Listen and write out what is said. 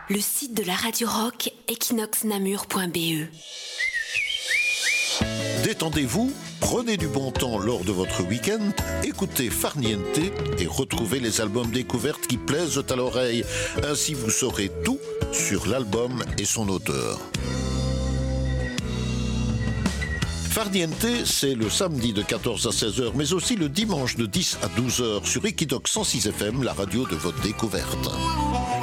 le site de la Radio Rock, equinoxnamur.be. Détendez-vous, prenez du bon temps lors de votre week-end, écoutez Farniente et retrouvez les albums découvertes qui plaisent à l'oreille. Ainsi vous saurez tout sur l'album et son auteur. Farniente, c'est le samedi de 14 à 16h, mais aussi le dimanche de 10 à 12h sur Equinox 106 FM, la radio de votre découverte.